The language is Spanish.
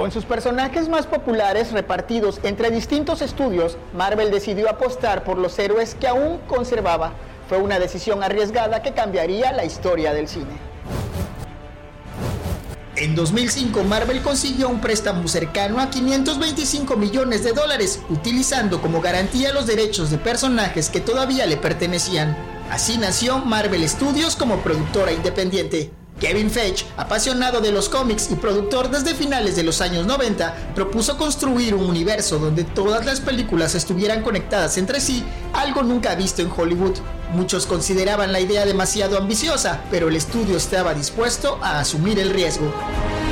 Con sus personajes más populares repartidos entre distintos estudios, Marvel decidió apostar por los héroes que aún conservaba. Fue una decisión arriesgada que cambiaría la historia del cine. En 2005, Marvel consiguió un préstamo cercano a $525 millones, utilizando como garantía los derechos de personajes que todavía le pertenecían. Así nació Marvel Studios como productora independiente. Kevin Feige, apasionado de los cómics y productor desde finales de los años 90, propuso construir un universo donde todas las películas estuvieran conectadas entre sí, algo nunca visto en Hollywood. Muchos consideraban la idea demasiado ambiciosa, pero el estudio estaba dispuesto a asumir el riesgo.